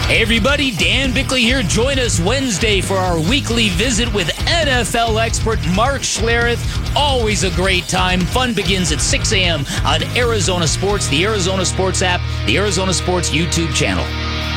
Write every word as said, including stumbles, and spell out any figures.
Hey everybody, Dan Bickley here. Join us Wednesday for our weekly visit with N F L expert Mark Schlereth. Always a great time. Fun begins at six a.m. on Arizona Sports, the Arizona Sports app, the Arizona Sports YouTube channel.